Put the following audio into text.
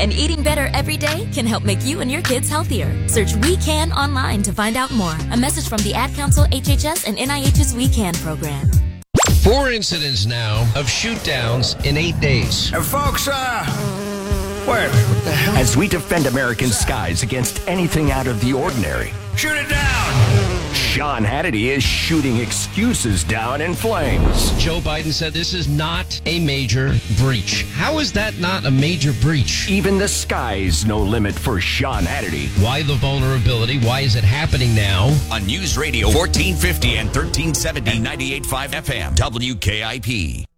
and eating better every day can help make you and your kids healthier. Search We Can online to find out more. A message from the Ad Council, HHS, and NIH's We Can program. 4 incidents now of shoot-downs in 8 days. Folks, what the hell? As we defend American skies against anything out of the ordinary, Shoot it down! Sean Hannity is shooting excuses down in flames. Joe Biden said this is not a major breach. How is that not a major breach? Even the sky's no limit for Sean Hannity. Why the vulnerability? Why is it happening now? On News Radio 1450 and 1370 98.5 FM, WKIP.